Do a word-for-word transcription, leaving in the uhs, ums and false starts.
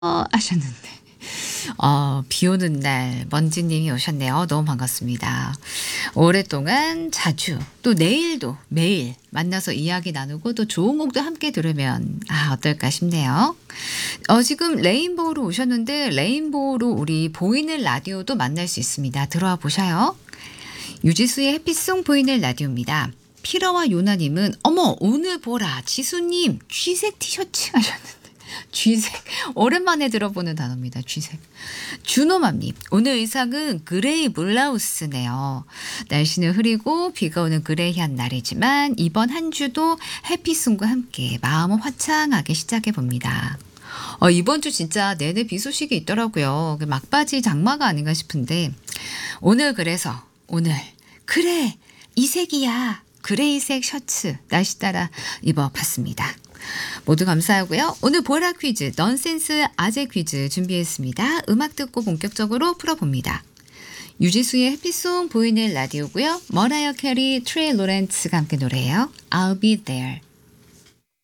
어 하셨는데 어 비 오는 날 먼지 님이 오셨네요. 너무 반갑습니다. 오랫동안 자주 또 내일도 매일 만나서 이야기 나누고 또 좋은 곡도 함께 들으면 아 어떨까 싶네요. 어 지금 레인보우로 오셨는데 레인보우로 우리 보이는 라디오도 만날 수 있습니다. 들어와 보셔요. 유지수의 해피송 보이는 라디오입니다. 피라와 요나 님은 어머 오늘 보라 지수님 쥐색 티셔츠 하셨는데 쥐색 오랜만에 들어보는 단어입니다. 쥐색. 준호맘님 오늘 의상은 그레이 블라우스네요. 날씨는 흐리고 비가 오는 그레이한 날이지만 이번 한 주도 해피송과 함께 마음을 화창하게 시작해 봅니다. 어, 이번 주 진짜 내내 비 소식이 있더라고요. 그 막바지 장마가 아닌가 싶은데 오늘 그래서 오늘 그래 이 색이야 그레이색 셔츠 날씨 따라 입어봤습니다. 모두 감사하고요. 오늘 보라 퀴즈 넌센스 아재 퀴즈 준비했습니다. 음악 듣고 본격적으로 풀어봅니다. 유지수의 해피송 보이는 라디오고요. 머라이어 캐리 트레이 로렌츠가 함께 노래해요. I'll be there.